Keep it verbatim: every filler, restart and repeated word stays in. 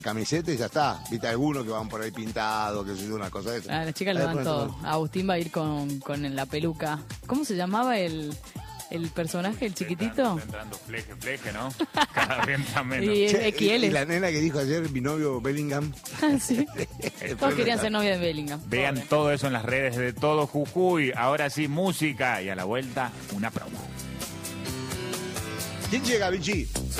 camiseta y ya está. Viste algunos que van por ahí pintados, que se una cosa de esa. Ah, las chicas lo van todo. Agustín va a ir con, con la peluca. ¿Cómo se llamaba el, el personaje, el chiquitito? Está entrando fleje, fleje, ¿no? Cada vez está menos. Y Che, X L. y la nena que dijo ayer, mi novio Bellingham. Sí. Todos querían ser novia de Bellingham. Vean Pobre. todo eso en las redes de todo Jujuy. Ahora sí, música. Y a la vuelta, una promo. ¿Quién llega, Vichy?